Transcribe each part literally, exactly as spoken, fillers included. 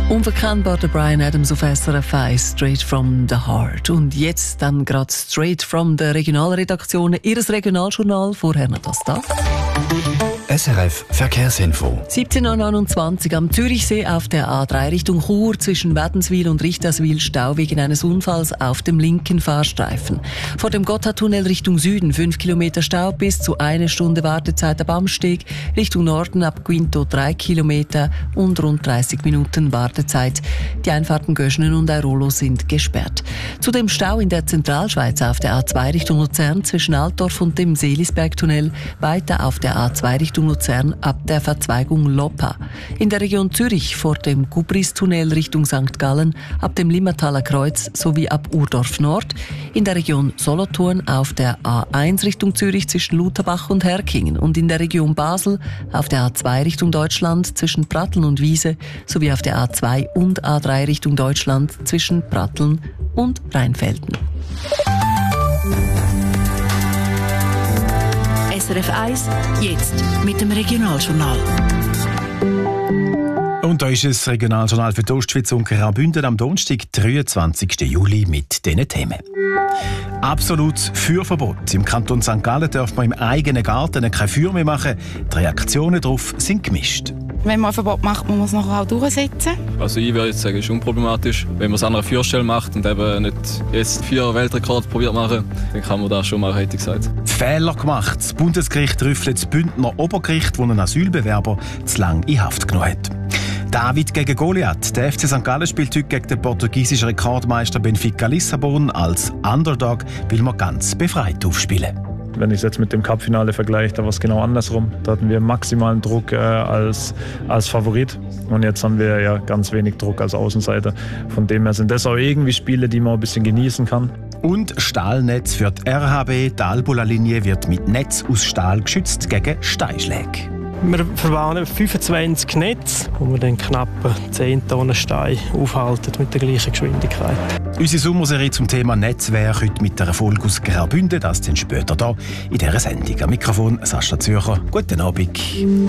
Unverkennbar der Bryan Adams auf S R F eins, Straight from the Heart. Und jetzt dann gerade straight from der Regionalredaktion, Ihres Regionaljournal, vorher noch das da. S R F Verkehrsinfo. siebzehn Uhr neunundzwanzig am Zürichsee auf der A drei Richtung Chur zwischen Wädenswil und Richterswil Stau wegen eines Unfalls auf dem linken Fahrstreifen. Vor dem Gotthardtunnel Richtung Süden fünf Kilometer Stau bis zu eine Stunde Wartezeit ab Amsteg. Richtung Norden ab Quinto drei Kilometer und rund dreißig Minuten Wartezeit. Die Einfahrten Göschnen und Airolo sind gesperrt. Zudem Stau in der Zentralschweiz auf der A zwei Richtung Luzern zwischen Altdorf und dem Seelisbergtunnel. Weiter auf der A zwei Richtung Luzern ab der Verzweigung Loppa. In der Region Zürich vor dem Gubristunnel Richtung Sankt Gallen ab dem Limmertaler Kreuz sowie ab Urdorf Nord. In der Region Solothurn auf der A eins Richtung Zürich zwischen Lutherbach und Herkingen und in der Region Basel auf der A zwei Richtung Deutschland zwischen Pratteln und Wiese sowie auf der A zwei und A drei Richtung Deutschland zwischen Pratteln und Rheinfelden. S R F eins, jetzt mit dem Regionaljournal. Und da ist das Regionaljournal für die Ostschweiz und Graubünden am Donnerstag, dreiundzwanzigsten Juli, mit diesen Themen. Absolutes Feuerverbot. Im Kanton Sankt Gallen darf man im eigenen Garten kein Feuer mehr machen. Die Reaktionen darauf sind gemischt. Wenn man ein Verbot macht, muss man es nachher auch durchsetzen. Also ich würde jetzt sagen, es ist unproblematisch. Wenn man es an einer Feuerstelle macht und eben nicht jetzt vier Weltrekorde probiert machen, dann kann man das schon machen, hätte ich gesagt. Fehler gemacht. Das Bundesgericht rüffelt das Bündner Obergericht, das einen Asylbewerber zu lange in Haft genommen hat. David gegen Goliath. Der F C Sankt Gallen spielt heute gegen den portugiesischen Rekordmeister Benfica Lissabon. Als Underdog will man ganz befreit aufspielen. Wenn ich es jetzt mit dem Cup-Finale vergleiche, da war es genau andersrum. Da hatten wir maximalen Druck äh, als, als Favorit und jetzt haben wir ja ganz wenig Druck als Außenseiter. Von dem her sind das auch irgendwie Spiele, die man ein bisschen genießen kann. Und Stahlnetz für die R H B. Die Albula-Linie wird mit Netz aus Stahl geschützt gegen Steinschläge. Wir verbauen fünfundzwanzig Netze, wo wir dann knapp zehn Tonnen Stein aufhalten mit der gleichen Geschwindigkeit. Unsere Sommerserie zum Thema Netzwerk heute mit einer Folge aus Graubünden, das dann später hier in dieser Sendung. Am Mikrofon Sascha Zürcher. Guten Abend.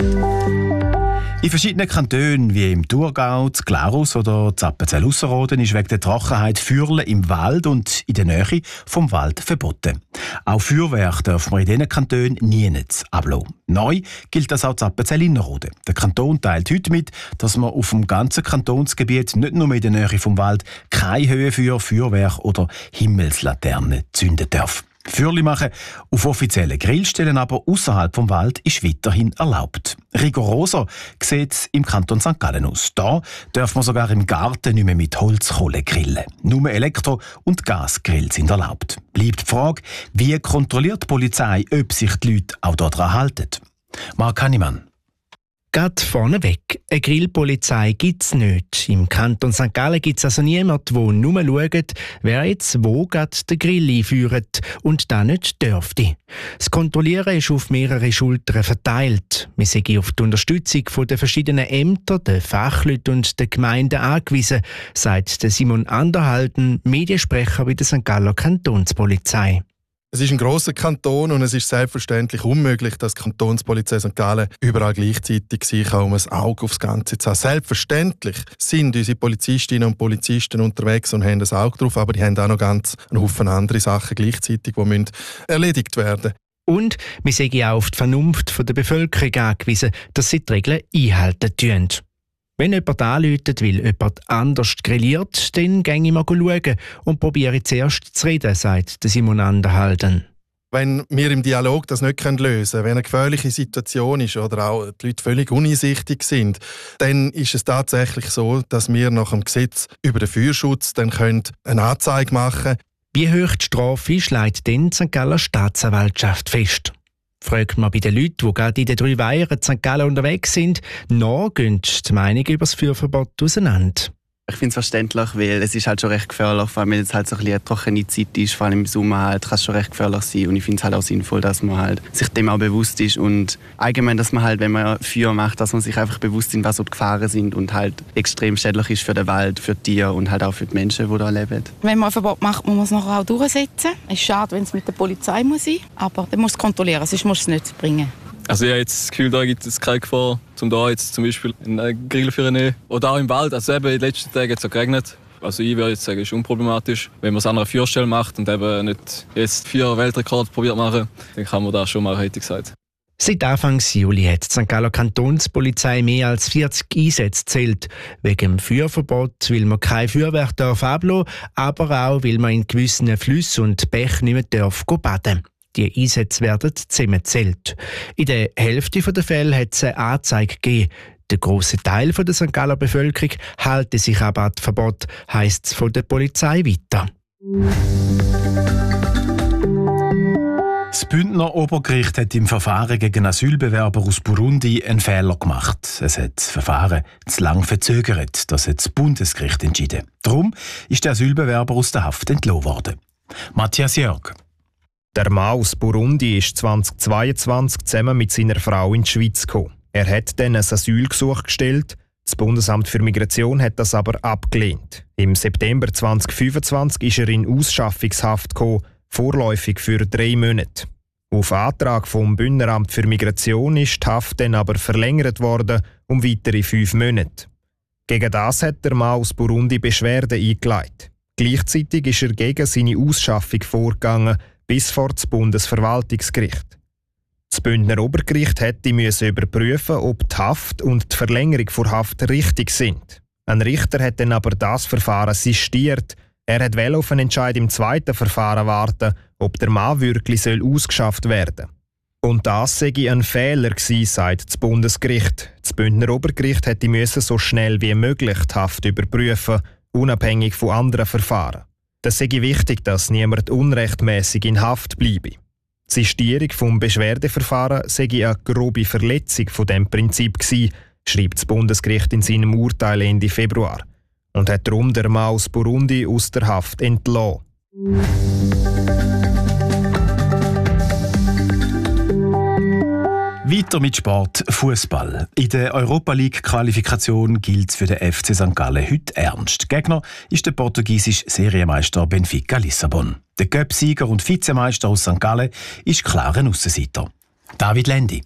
In verschiedenen Kantonen wie im Thurgau, Glarus oder Appenzell-Ausserrhoden ist wegen der Trockenheit Feuerle im Wald und in der Nähe vom Wald verboten. Auch Feuerwerk darf man in diesen Kantonen niemals ablassen. Neu gilt das auch in Appenzell-Innerrhoden. Der Kanton teilt heute mit, dass man auf dem ganzen Kantonsgebiet, nicht nur in der Nähe vom Wald, keine Höhenfeuer, Feuerwerk oder Himmelslaternen zünden darf. Feuerli machen auf offiziellen Grillstellen, aber außerhalb vom Wald ist weiterhin erlaubt. Rigoroser sieht es im Kanton Sankt Gallen aus. Da darf man sogar im Garten nicht mehr mit Holzkohle grillen. Nur Elektro- und Gasgrill sind erlaubt. Bleibt die Frage, wie kontrolliert die Polizei, ob sich die Leute auch daran halten? Marc Hannemann. Gerade vorneweg, eine Grillpolizei gibt es nicht. Im Kanton Sankt Gallen gibt es also niemanden, der nur schaut, wer jetzt wo gerade den Grill einführt und das nicht dürfte. Das Kontrollieren ist auf mehrere Schultern verteilt. Wir sind auf die Unterstützung der verschiedenen Ämter, der Fachleute und der Gemeinden angewiesen, sagt Simon Anderhalden, Mediensprecher bei der Sankt Galler Kantonspolizei. Es ist ein grosser Kanton und es ist selbstverständlich unmöglich, dass die Kantonspolizei Sankt Gallen überall gleichzeitig sein kann, um ein Auge aufs Ganze zu haben. Selbstverständlich sind unsere Polizistinnen und Polizisten unterwegs und haben ein Auge drauf, aber die haben auch noch ganz einen Haufen andere Sachen gleichzeitig, die müssen erledigt werden. Und wir sind auch auf die Vernunft der Bevölkerung angewiesen, dass sie die Regeln einhalten tun. Wenn jemand anruft, weil jemand anders grilliert, dann gehe ich mal schauen und probiere zuerst zu reden, sagt Simon Anderhalden. Wenn wir im Dialog das nicht lösen können, wenn eine gefährliche Situation ist oder auch die Leute völlig uneinsichtig sind, dann ist es tatsächlich so, dass wir nach dem Gesetz über den Feuerschutz dann eine Anzeige machen können. Wie hoch die Strafe ist, legt dann die Sankt Galler Staatsanwaltschaft fest. Fragt man bei den Leuten, die gerade in den drei Weihern in Sankt Gallen unterwegs sind, noch gehen die Meinungen über das Feuerverbot auseinander. Ich finde es verständlich, weil es ist halt schon recht gefährlich, vor allem wenn es halt so ein bisschen eine trockene Zeit ist, vor allem im Sommer halt, kann es schon recht gefährlich sein und ich finde es halt auch sinnvoll, dass man halt sich dem auch bewusst ist und allgemein, dass man halt, wenn man Feuer macht, dass man sich einfach bewusst ist, was so die Gefahren sind und halt extrem schädlich ist für den Wald, für die Tiere und halt auch für die Menschen, die da leben. Wenn man ein Verbot macht, muss man es nachher auch durchsetzen. Es ist schade, wenn es mit der Polizei muss sein, aber dann muss es kontrollieren, sonst muss es nicht bringen. Also ich habe jetzt das Gefühl, da gibt es keine Gefahr, um da jetzt zum Beispiel einen Grill für nehmen. Oder auch im Wald. Also eben in den letzten Tagen hat es geregnet. Also ich würde jetzt sagen, es ist unproblematisch. Wenn man es an einer Führstelle macht und eben nicht jetzt vier Weltrekorde probiert machen, dann kann man das schon machen, hätte ich gesagt. Seit Anfang Juli hat die Sankt Galler Kantonspolizei mehr als vierzig Einsätze gezählt. Wegen dem Feuerverbot will man kein Feuerwerk ablassen, aber auch weil man in gewissen Flüssen und Bächen nicht mehr darf baden. Die Einsätze werden zusammengezählt. In der Hälfte der Fälle hat es eine Anzeige gegeben. Der grosse Teil der Sankt Galler Bevölkerung halte sich aber an das Verbot, heisst es von der Polizei weiter. Das Bündner Obergericht hat im Verfahren gegen Asylbewerber aus Burundi einen Fehler gemacht. Es hat das Verfahren zu lang verzögert. Das hat das Bundesgericht entschieden. Darum ist der Asylbewerber aus der Haft entlassen worden. Matthias Jörg. Der Mann aus Burundi ist zweitausendzweiundzwanzig zusammen mit seiner Frau in die Schweiz gekommen. Er hat dann ein Asylgesuch gestellt. Das Bundesamt für Migration hat das aber abgelehnt. Im September zweitausendfünfundzwanzig ist er in Ausschaffungshaft gekommen, vorläufig für drei Monate. Auf Antrag vom Bündneramt für Migration ist die Haft dann aber verlängert worden um weitere fünf Monate. Gegen das hat der Mann aus Burundi Beschwerden eingeleitet. Gleichzeitig ist er gegen seine Ausschaffung vorgegangen, bis vor das Bundesverwaltungsgericht. Das Bündner Obergericht hätte müssen überprüfen, ob die Haft und die Verlängerung der Haft richtig sind. Ein Richter hat dann aber das Verfahren sistiert. Er hat auf einen Entscheid im zweiten Verfahren warten, ob der Mann wirklich ausgeschafft werden soll. Und das sei ein Fehler gewesen, sagt das Bundesgericht. Das Bündner Obergericht hätte müssen so schnell wie möglich die Haft überprüfen, unabhängig von anderen Verfahren. Das sei wichtig, dass niemand unrechtmäßig in Haft bleibe. Die Sistierung des Beschwerdeverfahrens sei eine grobe Verletzung von diesem Prinzip gewesen, schreibt das Bundesgericht in seinem Urteil Ende Februar. Und hat darum der Mann aus Burundi aus der Haft entlassen. Weiter mit Sport, Fußball. In der Europa League-Qualifikation gilt es für den F C Sankt Gallen heute ernst. Gegner ist der portugiesische Serienmeister Benfica Lissabon. Der Cup-Sieger und Vizemeister aus Sankt Gallen ist klar ein Aussenseiter. David Lendi.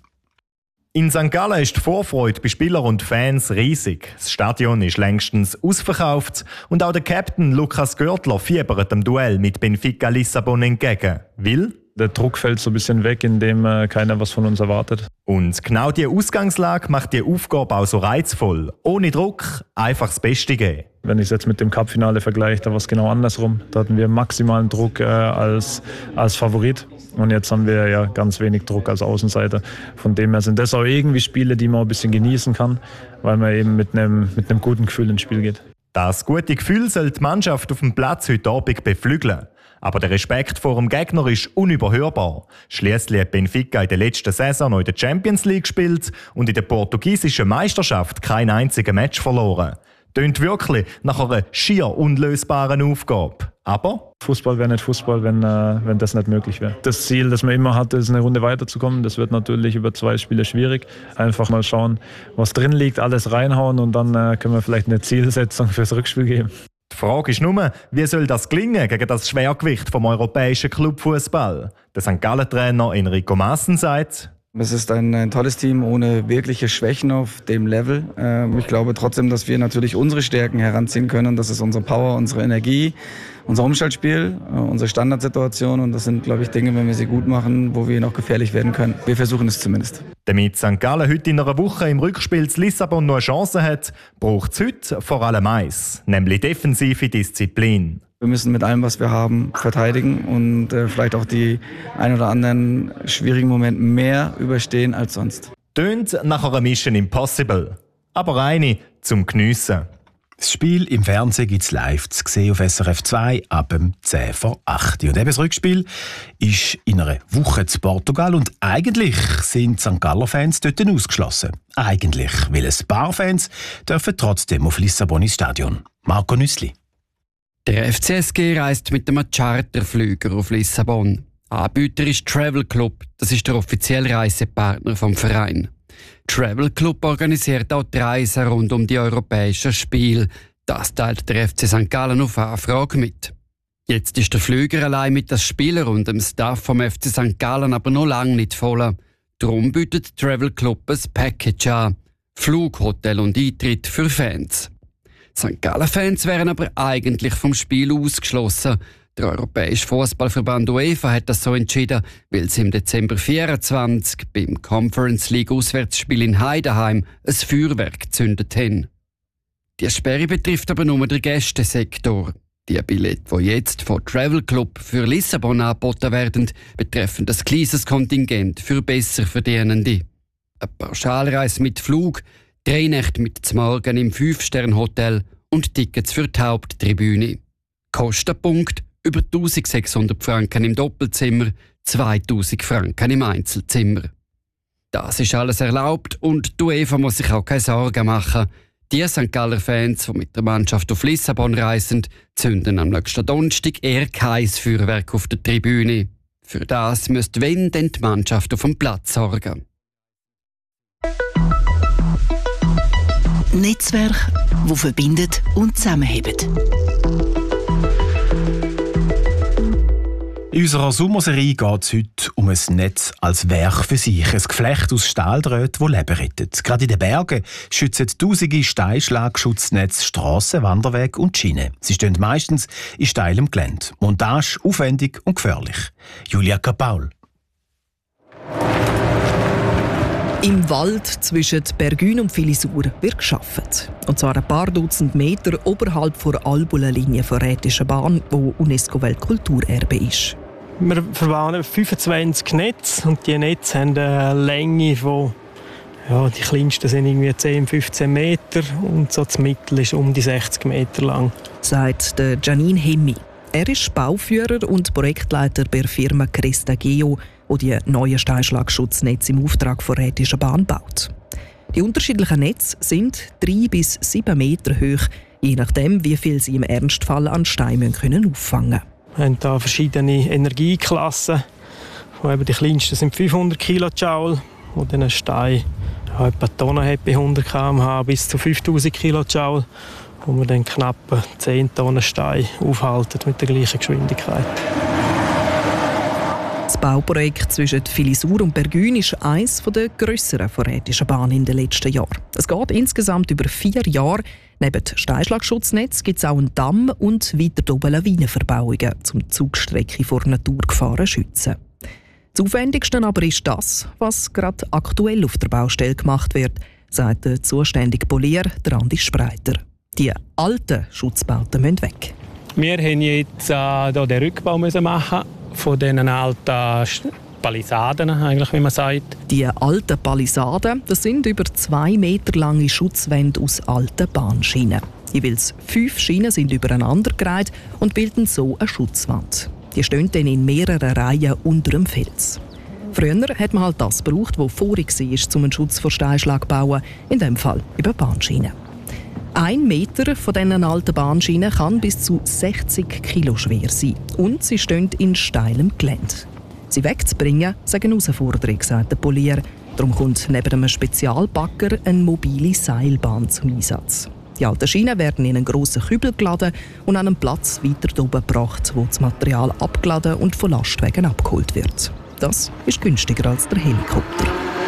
In Sankt Gallen ist die Vorfreude bei Spielern und Fans riesig. Das Stadion ist längstens ausverkauft und auch der Captain Lukas Görtler fiebert dem Duell mit Benfica Lissabon entgegen. Will? Der Druck fällt so ein bisschen weg, indem äh, keiner was von uns erwartet. Und genau diese Ausgangslage macht die Aufgabe auch so reizvoll. Ohne Druck einfach das Beste geben. Wenn ich es jetzt mit dem Cup-Finale vergleiche, da war es genau andersrum. Da hatten wir maximalen Druck äh, als, als Favorit. Und jetzt haben wir ja ganz wenig Druck als Außenseiter. Von dem her sind das auch irgendwie Spiele, die man ein bisschen genießen kann, weil man eben mit einem, mit einem guten Gefühl ins Spiel geht. Das gute Gefühl soll die Mannschaft auf dem Platz heute Abend beflügeln. Aber der Respekt vor dem Gegner ist unüberhörbar. Schliesslich hat Benfica in der letzten Saison noch in der Champions League gespielt und in der portugiesischen Meisterschaft kein einziges Match verloren. Tönt wirklich nach einer schier unlösbaren Aufgabe. Aber Fußball wäre nicht Fußball, wenn, äh, wenn das nicht möglich wäre. Das Ziel, das man immer hatte, ist eine Runde weiterzukommen. Das wird natürlich über zwei Spiele schwierig. Einfach mal schauen, was drin liegt, alles reinhauen und dann äh, können wir vielleicht eine Zielsetzung fürs Rückspiel geben. Die Frage ist nur, wie soll das gelingen gegen das Schwergewicht vom europäischen Clubfußball? Der Sankt Gallen-Trainer Enrico Maaßen sagt: Es ist ein, ein tolles Team ohne wirkliche Schwächen auf dem Level. Ähm, ich glaube trotzdem, dass wir natürlich unsere Stärken heranziehen können. Das ist unsere Power, unsere Energie, unser Umschaltspiel, äh, unsere Standardsituation. Und das sind, glaube ich, Dinge, wenn wir sie gut machen, wo wir noch gefährlich werden können. Wir versuchen es zumindest. Damit Sankt Gallen heute in einer Woche im Rückspiel zu Lissabon noch eine Chance hat, braucht es heute vor allem eins, nämlich defensive Disziplin. Wir müssen mit allem, was wir haben, verteidigen und äh, vielleicht auch die ein oder anderen schwierigen Momente mehr überstehen als sonst. Tönt nach einer Mission Impossible, aber eine zum Geniessen. Das Spiel im Fernsehen gibt es live zu sehen auf S R F zwei ab dem zehn vor acht. Und eben das Rückspiel ist in einer Woche zu Portugal und eigentlich sind die Sankt Galler Fans dort ausgeschlossen. Eigentlich, weil ein paar Fans dürfen trotzdem auf Lissabon ins Stadion. Marco Nüssli. Der F C S G reist mit einem Charterflüger auf Lissabon. Anbieter ist Travel Club, das ist der offizielle Reisepartner vom Verein. Travel Club organisiert auch die Reisen rund um die europäischen Spiele. Das teilt der F C Sankt Gallen auf Anfrage mit. Jetzt ist der Flüger allein mit den Spielern und dem Staff vom F C Sankt Gallen aber noch lange nicht voll. Darum bietet Travel Club ein Package an. Flug, Hotel und Eintritt für Fans. Sankt Gallen-Fans wären aber eigentlich vom Spiel ausgeschlossen. Der Europäische Fußballverband UEFA hat das so entschieden, weil sie im Dezember vierundzwanzig beim Conference League Auswärtsspiel in Heidenheim ein Feuerwerk gezündet haben. Die Sperre betrifft aber nur den Gästesektor. Die Billette, die jetzt von Travel Club für Lissabon angeboten werden, betreffen das kleines Kontingent für Besserverdienende. Eine Pauschalreise mit Flug, drei Nächte mit zum Morgen im Fünf-Sterne-Hotel und Tickets für die Haupttribüne. Kostenpunkt über eintausendsechshundert Franken im Doppelzimmer, zweitausend Franken im Einzelzimmer. Das ist alles erlaubt und die UEFA muss sich auch keine Sorgen machen. Die Sankt Galler Fans, die mit der Mannschaft auf Lissabon reisen, zünden am nächsten Donnerstag eher kein Feuerwerk auf der Tribüne. Für das müsste wenn denn die Mannschaft auf dem Platz sorgen. Netzwerk, das verbindet und zusammenhält. In unserer Sommerserie geht es heute um ein Netz als Werk für sich. Ein Geflecht aus Stahldrähten, das Leben rettet. Gerade in den Bergen schützen tausende Steinschlagschutznetze Strassen, Wanderwege und Schienen. Sie stehen meistens in steilem Gelände. Montage aufwendig und gefährlich. Julia Kapaul. Im Wald zwischen Bergün und Filisur wird gearbeitet. Und zwar ein paar Dutzend Meter oberhalb der Albulenlinie der Rätischen Bahn, die UNESCO-Weltkulturerbe ist. Wir verbauen fünfundzwanzig Netze und diese Netze haben eine Länge von, ja, die kleinsten sind irgendwie zehn, fünfzehn Meter und so das Mittel ist um die sechzig Meter lang. Sagt der Janine Hemmi. Er ist Bauführer und Projektleiter bei der Firma Cresta Geo, die die neuen Steinschlagschutznetze im Auftrag der Rätischen Bahn baut. Die unterschiedlichen Netze sind drei bis sieben Meter hoch, je nachdem, wie viel sie im Ernstfall an Steinen auffangen können. Wir haben hier verschiedene Energieklassen. Die kleinsten sind fünfhundert Kilojoule, wo dann ein Stein ja, etwa Tonnen hat bei hundert Kilometer pro Stunde bis zu fünftausend Kilojoule, wo man dann knapp zehn Tonnen Stein aufhalten mit der gleichen Geschwindigkeit. Das Bauprojekt zwischen Filisur und Bergün ist eines der grösseren der Rätischen Bahn in den letzten Jahren. Es geht insgesamt über vier Jahre. Neben Steinschlagschutznetz gibt es auch einen Damm und weiter oben Lawinenverbauungen, um die Zugstrecke vor Naturgefahren zu schützen. Das Aufwendigste aber ist das, was gerade aktuell auf der Baustelle gemacht wird, sagt der zuständige Polier, der Andi Spreiter. Die alten Schutzbauten müssen weg. Wir mussten jetzt äh, den Rückbau machen von diesen alten Palisaden, eigentlich, wie man sagt. Die alten Palisaden, das sind über zwei Meter lange Schutzwände aus alten Bahnschienen. Jeweils fünf Schienen sind übereinander gereiht und bilden so eine Schutzwand. Die stehen dann in mehreren Reihen unter dem Fels. Früher hat man halt das gebraucht, was vorig war, um einen Schutz vor Steinschlag zu bauen, in diesem Fall über Bahnschienen. Ein Meter von diesen alten Bahnschienen kann bis zu sechzig Kilo schwer sein. Und sie stehen in steilem Gelände. Sie wegzubringen, ist eine Herausforderung, sagt der Polier. Darum kommt neben einem Spezialbagger eine mobile Seilbahn zum Einsatz. Die alten Schienen werden in einen grossen Kübel geladen und an einen Platz weiter oben gebracht, wo das Material abgeladen und von Lastwagen abgeholt wird. Das ist günstiger als der Helikopter.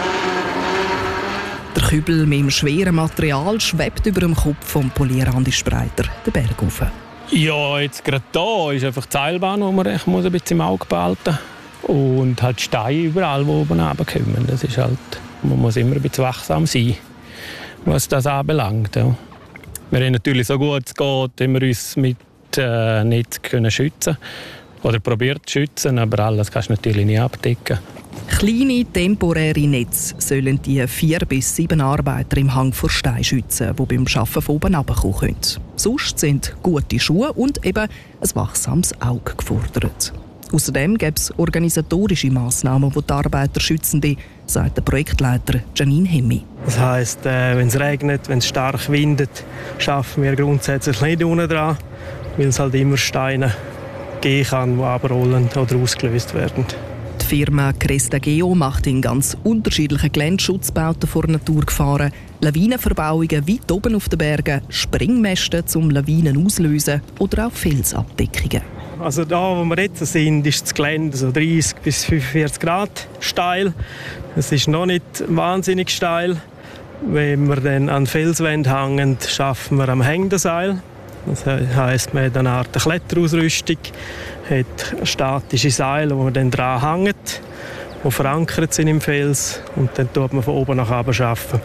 Der Kübel mit dem schweren Material schwebt über dem Kopf vom Polier Andi Spreiter den Berg rauf. Ja, jetzt gerade hier ist einfach die Seilbahn, die man ein bisschen im Auge behalten muss. Und halt Steine überall, die oben runterkommen. Das ist halt, man muss immer ein bisschen wachsam sein, was das anbelangt. Ja. Wir haben natürlich so gut es geht, immer uns mit äh, Netz können schützen oder probiert zu schützen, aber alles kannst du natürlich nicht abdecken. Kleine temporäre Netze sollen die vier bis sieben Arbeiter im Hang vor Stein schützen, die beim Arbeiten von oben herunterkommen können. Sonst sind gute Schuhe und eben ein wachsames Auge gefordert. Außerdem gibt es organisatorische Massnahmen, die die Arbeiter schützen, sagt der Projektleiter Janine Hemmi. Das heisst, äh, wenn es regnet, wenn es stark windet, schaffen wir grundsätzlich nicht unten dran, weil es halt immer Steine geben kann, die abrollen oder ausgelöst werden. Die Firma Cresta Geo macht in ganz unterschiedlichen Geländeschutzbauten vor Naturgefahren, Lawinenverbauungen weit oben auf den Bergen, Springmäste zum Lawinen auslösen oder auch Felsabdeckungen. Also da, wo wir jetzt sind, ist das Gelände so dreißig bis fünfundvierzig Grad steil. Es ist noch nicht wahnsinnig steil. Wenn wir dann an Felswände hängen, schaffen wir am hängenden Seil. Das heisst, man hat eine Art Kletterausrüstung, hat statische Seile, die man dann dran hängt, die verankert sind im Fels, und dann tut man von oben nach unten arbeiten.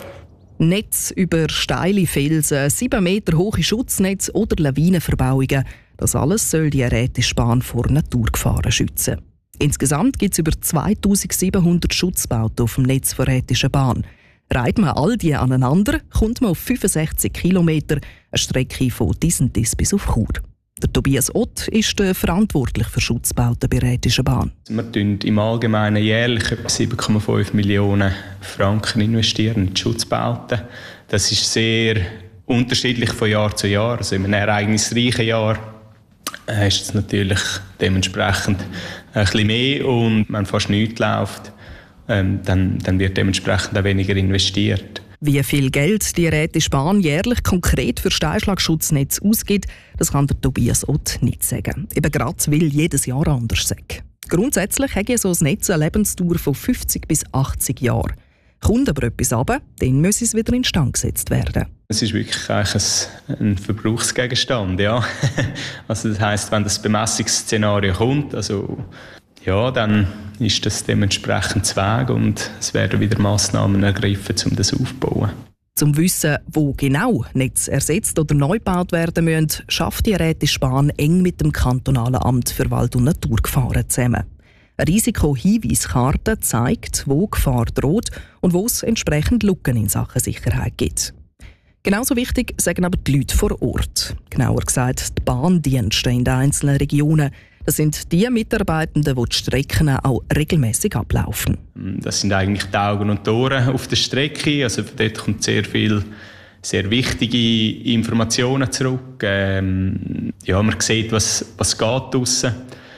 Netz über steile Felsen, sieben Meter hohe Schutznetze oder Lawinenverbauungen. Das alles soll die Rätesbahn vor Naturgefahren schützen. Insgesamt gibt es über zweitausendsiebenhundert Schutzbauten auf dem Netz der Rätischen Bahn. Reiht man all die aneinander, kommt man auf fünfundsechzig Kilometer, eine Strecke von Disentis bis auf Chur. Der Tobias Ott ist äh, verantwortlich für Schutzbauten bei der Rätischen Bahn. Wir investieren im Allgemeinen jährlich etwa sieben Komma fünf Millionen Franken investieren in die Schutzbauten. Das ist sehr unterschiedlich von Jahr zu Jahr. Also in einem ereignisreichen Jahr äh, ist es natürlich dementsprechend ein bisschen mehr, und wenn fast nichts läuft, ähm, dann, dann wird dementsprechend auch weniger investiert. Wie viel Geld die Rätische Bahn jährlich konkret für Steinschlagschutznetz ausgibt, das kann der Tobias Ott nicht sagen. Eben gerade, weil jedes Jahr anders sei. Grundsätzlich hat so ein Netz eine Lebensdauer von fünfzig bis achtzig Jahren. Kommt aber etwas runter, dann muss es wieder instand gesetzt werden. Es ist wirklich eigentlich ein Verbrauchsgegenstand, ja. Also das heisst, wenn das Bemessungsszenario kommt, also ja, dann ist das dementsprechend zu Weg, und es werden wieder Massnahmen ergriffen, um das aufzubauen. Zum Wissen, wo genau Netze ersetzt oder neu gebaut werden müssen, schafft die Rätische Bahn eng mit dem kantonalen Amt für Wald- und Naturgefahren zusammen. Eine Risikohinweiskarte zeigt, wo Gefahr droht und wo es entsprechend Lücken in Sachen Sicherheit gibt. Genauso wichtig sagen aber die Leute vor Ort. Genauer gesagt die Bahndienste in den einzelnen Regionen. Das sind die Mitarbeitenden, die die Strecken auch regelmäßig ablaufen. Das sind eigentlich die Augen und die Ohren auf der Strecke. Also dort kommt sehr viel, sehr wichtige Informationen zurück. Ähm, ja, man sieht, was, was geht draussen.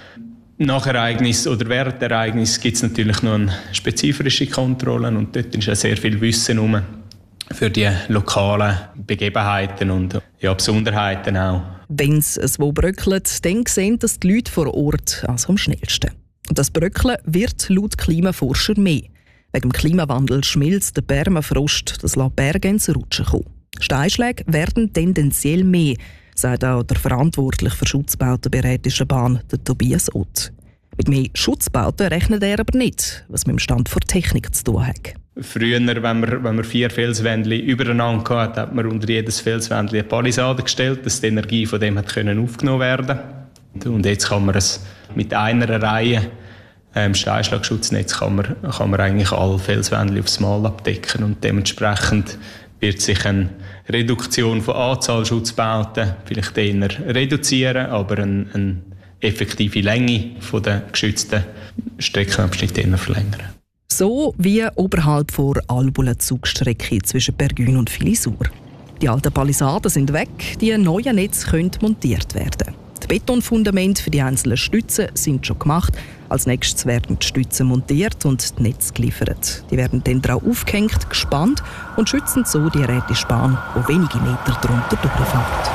Nach Ereignis oder während der Ereignis gibt es natürlich noch eine spezifische Kontrollen, und dort ist auch sehr viel Wissen herum für die lokalen Begebenheiten und ja, Besonderheiten auch. Wenn es wo bröckelt, dann sehen das die Leute vor Ort also am schnellsten. Und das Bröckeln wird laut Klimaforscher mehr. Wegen dem Klimawandel schmilzt der Permafrost, das lässt Berge ins Rutschen kommen. Steinschläge werden tendenziell mehr, sagt auch der Verantwortliche für Schutzbauten bei der Rätischen Bahn, der Tobias Ott. Mit mehr Schutzbauten rechnet er aber nicht, was mit dem Stand der Technik zu tun hat. Früher, wenn man, wenn man vier Felswändchen übereinander hatte, hat man unter jedes Felswändchen eine Palisade gestellt, dass die Energie von dem hat können aufgenommen werden konnte. Und jetzt kann man es mit einer Reihe ähm, Steinschlagschutznetz kann man, kann man eigentlich alle Felswändchen aufs Mal abdecken, und dementsprechend wird sich eine Reduktion von Anzahl Schutzbauten vielleicht eher reduzieren, aber eine, eine effektive Länge der geschützten Streckenabschnitte eher verlängern. So wie oberhalb der Albula-Zugstrecke zwischen Bergün und Filisur. Die alten Palisaden sind weg, die neuen Netze können montiert werden. Die Betonfundamente für die einzelnen Stützen sind schon gemacht. Als nächstes werden die Stützen montiert und die Netze geliefert. Die werden dann drauf aufgehängt, gespannt und schützen so die Rätische Bahn, die wenige Meter darunter durchfährt.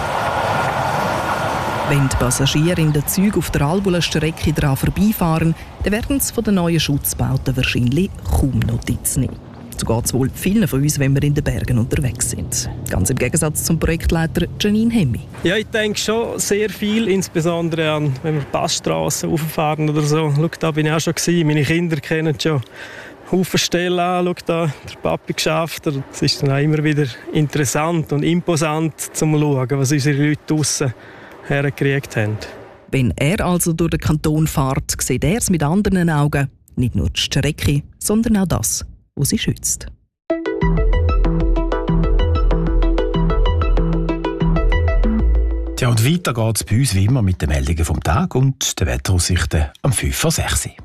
Wenn die Passagiere in den Zügen auf der Albula-Strecke daran vorbeifahren, dann werden sie von den neuen Schutzbauten wahrscheinlich kaum Notiz nehmen. So geht es wohl vielen von uns, wenn wir in den Bergen unterwegs sind. Ganz im Gegensatz zum Projektleiter Janine Hemmi. Ja, ich denke schon sehr viel, insbesondere an, wenn wir Passstrassen rauffahren oder so. Schau, da bin ich auch schon gewesen. Meine Kinder kennen schon Haufen Stellen an. Schau, da der Papi geschafft. Es ist dann auch immer wieder interessant und imposant zu schauen, was unsere Leute draussen hergekriegt haben. Wenn er also durch den Kanton fährt, sieht er es mit anderen Augen. Nicht nur die Strecke, sondern auch das, was sie schützt. Ja, und weiter geht es bei uns wie immer mit den Meldungen vom Tag und den Wetteraussichten am fünf vor sechs.